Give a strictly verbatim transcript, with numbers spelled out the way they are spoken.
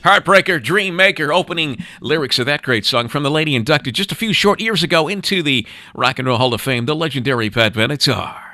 Heartbreaker, Dream Maker, opening lyrics of that great song from the lady inducted just a few short years ago into the Rock and Roll Hall of Fame, the legendary Pat Benatar.